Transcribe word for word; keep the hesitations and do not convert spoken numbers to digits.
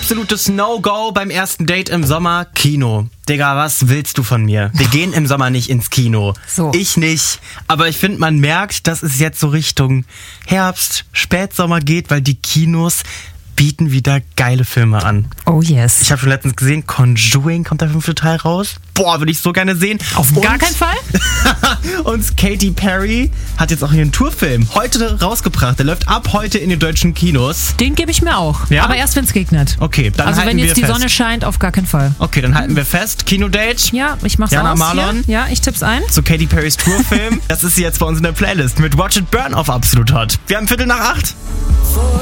Absolutes No-Go beim ersten Date im Sommer, Kino. Digga, was willst du von mir? Wir gehen im Sommer nicht ins Kino. So. Ich nicht. Aber ich finde, man merkt, dass es jetzt so Richtung Herbst, Spätsommer geht, weil die Kinos bieten wieder geile Filme an. Oh yes. Ich habe schon letztens gesehen, Conjuring kommt der fünfte Teil raus. Boah, würde ich so gerne sehen. Auf Und- gar keinen Fall? Und Katy Perry hat jetzt auch ihren Tourfilm heute rausgebracht. Der läuft ab heute in den deutschen Kinos. Den gebe ich mir auch. Ja? Aber erst, wenn es regnet. Okay, dann Also halten wenn wir jetzt die fest. Sonne scheint, auf gar keinen Fall. Okay, dann halten wir fest. Kinodate Ja, ich mach's Jana aus. Marlon? Hier. Ja, ich tipp's ein. zu Katy Perrys Tourfilm. Das ist jetzt bei uns in der Playlist mit Watch It Burn auf Absolut Hot. Wir haben Viertel nach acht.